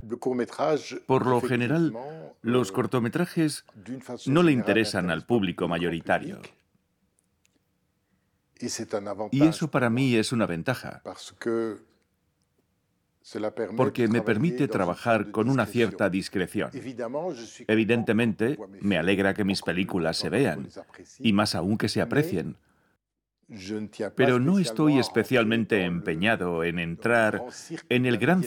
Por lo general, los cortometrajes no le interesan al público mayoritario. Y eso para mí es una ventaja, porque me permite trabajar con una cierta discreción. Evidentemente, me alegra que mis películas se vean, y más aún que se aprecien. Pero no estoy especialmente empeñado en entrar en el gran